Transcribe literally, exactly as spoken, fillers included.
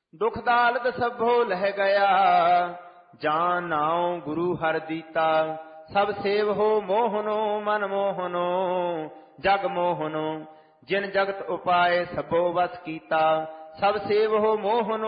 ਦੁਖ ਦਾਲਦ ਸਭੋ ਲਹਿ ਗਿਆ, ਜਾਨ ਨਾਉ ਗੁਰੂ ਹਰਿ ਦੀਤਾ। ਸਭ ਸੇਵ ਹੋ ਮੋਹਨੋ ਮਨ ਮੋਹਨੋ, ਜਗ ਮੋਹਨੋ ਜਿਨ ਜਗਤ ਉਪਾਏ ਸਭੋ ਵਸ ਕੀਤਾ। ਸਭ ਸੇਵ ਹੋ ਮੋਹਨੋ